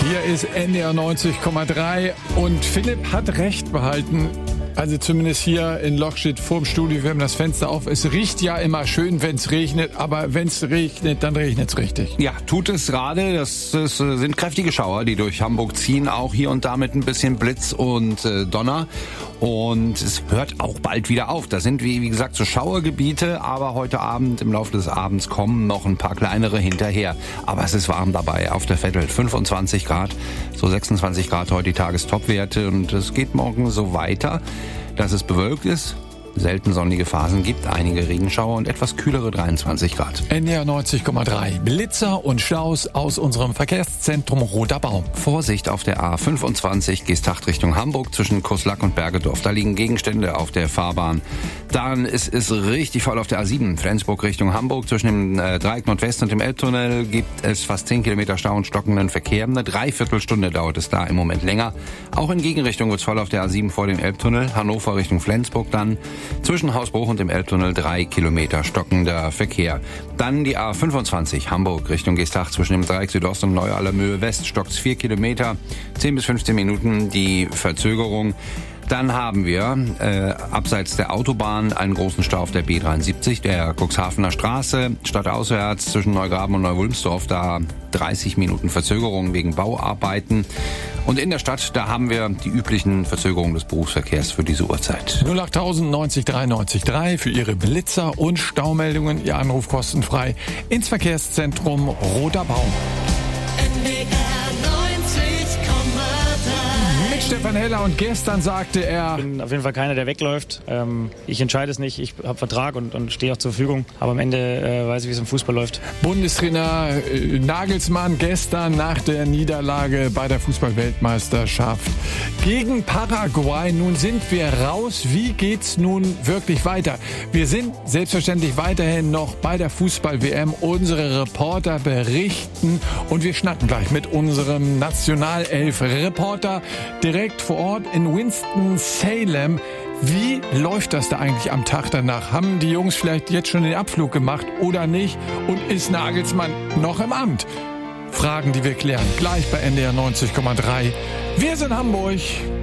Hier ist NDR 90,3 und Philipp hat recht behalten. Also zumindest hier in Lochstedt vorm Studio, wir haben das Fenster auf. Es riecht ja immer schön, wenn es regnet, aber wenn es regnet, dann regnet es richtig. Ja, tut es gerade. Das sind kräftige Schauer, die durch Hamburg ziehen. Auch hier und da mit ein bisschen Blitz und Donner. Und es hört auch bald wieder auf. Das sind, wie gesagt, so Schauergebiete. Aber heute Abend, im Laufe des Abends, kommen noch ein paar kleinere hinterher. Aber es ist warm dabei. Auf der Vettel 25 Grad, so 26 Grad heute die Tagestopwerte. Und es geht morgen so weiter, dass es bewölkt ist, selten sonnige Phasen gibt, einige Regenschauer und etwas kühlere 23 Grad. NDR 90,3. Blitzer und Staus aus unserem Verkehrszentrum Roter Baum. Vorsicht auf der A25, Geesthacht Richtung Hamburg zwischen Kurslack und Bergedorf. Da liegen Gegenstände auf der Fahrbahn. Dann ist es richtig voll auf der A7, Flensburg Richtung Hamburg. Zwischen dem Dreieck Nordwest und dem Elbtunnel gibt es fast 10 Kilometer Stau und stockenden Verkehr. Eine Dreiviertelstunde dauert es da im Moment länger. Auch in Gegenrichtung wird es voll auf der A7 vor dem Elbtunnel. Hannover Richtung Flensburg dann. Zwischen Hausbruch und dem Elbtunnel 3 Kilometer stockender Verkehr. Dann die A25 Hamburg Richtung Geesthacht zwischen dem Dreieck Südost und Neu-Allermöhe West stockt 4 Kilometer, 10 bis 15 Minuten die Verzögerung. Dann haben wir abseits der Autobahn einen großen Stau auf der B73, der Cuxhavener Straße, stadtauswärts zwischen Neugraben und Neuwulmsdorf, da 30 Minuten Verzögerung wegen Bauarbeiten. Und in der Stadt, da haben wir die üblichen Verzögerungen des Berufsverkehrs für diese Uhrzeit. 08000 90 93 3 für Ihre Blitzer und Staumeldungen. Ihr Anruf kostenfrei ins Verkehrszentrum Roter Baum. Stefan Heller, und gestern sagte er: Ich bin auf jeden Fall keiner, der wegläuft. Ich entscheide es nicht, ich habe Vertrag und stehe auch zur Verfügung. Aber am Ende weiß ich, wie es im Fußball läuft. Bundestrainer Nagelsmann gestern nach der Niederlage bei der Fußball-Weltmeisterschaft gegen Paraguay. Nun sind wir raus. Wie geht's nun wirklich weiter? Wir sind selbstverständlich weiterhin noch bei der Fußball-WM. Unsere Reporter berichten und wir schnacken gleich mit unserem Nationalelf-Reporter direkt vor Ort in Winston-Salem. Wie läuft das da eigentlich am Tag danach? Haben die Jungs vielleicht jetzt schon den Abflug gemacht oder nicht? Und ist Nagelsmann noch im Amt? Fragen, die wir klären, gleich bei NDR 90,3. Wir sind Hamburg.